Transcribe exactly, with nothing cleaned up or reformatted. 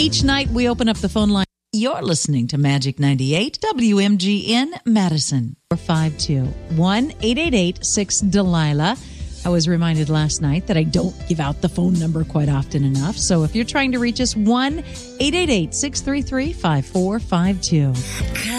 Each night we open up the phone line. You're listening to Magic ninety-eight W M G N Madison. four five two, one eight eight eight, six Delilah. I was reminded last night that I don't give out the phone number quite often enough. So if you're trying to reach us, one eight eight eight, six three three, five four five two.